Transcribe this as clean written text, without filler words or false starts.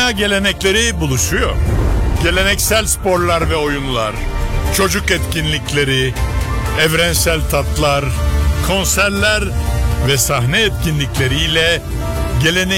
dünya gelenekleri buluşuyor. Geleneksel sporlar ve oyunlar, çocuk etkinlikleri, evrensel tatlar, konserler ve sahne etkinlikleriyle geleneği